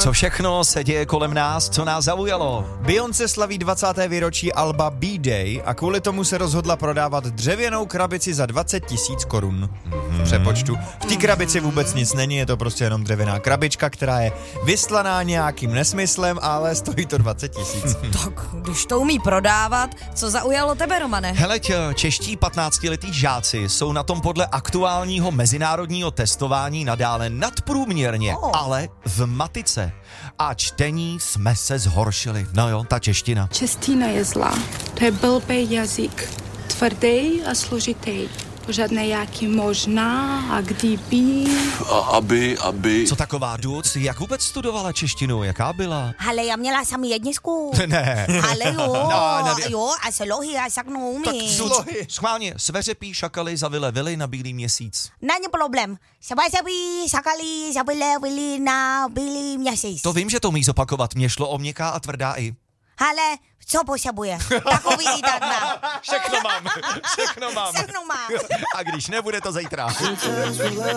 Co všechno se děje kolem nás, co nás zaujalo? Beyoncé slaví 20. výročí alba B-Day a kvůli tomu se rozhodla prodávat dřevěnou krabici za 20 000 korun. V přepočtu. V té krabici vůbec nic není, je to prostě jenom dřevěná krabička, která je vyslaná nějakým nesmyslem, ale stojí to 20 000. Tak, když to umí prodávat, co zaujalo tebe, Romane? Hele, čeští 15letí žáci jsou na tom podle aktuálního mezinárodního testování nadále nadprůměrně, ale v matice a čtení jsme se zhoršili. No jo, ta čeština. Čeština je zlá. To je blbý jazyk. Tvrdý a složitý. Pořádné jaký možná a kdyby. Aby. Co taková Duc? Jak vůbec studovala češtinu? Jaká byla? Ale já měla sami jedničku. Ne. Ale jo, No, jo, a slohy já saknu umí. Slohy. Schválně, sveřepí šakaly zavile vily na bílý měsíc. Není problém. Sveřepí šakaly zavile vily na bílý měsíc. To vím, že to umí zopakovat. Mně šlo o měkká a tvrdá i. Ale co potřebuje? Takový i tak mám. Všechno mám. Všechno mám. A když nebude to zítra.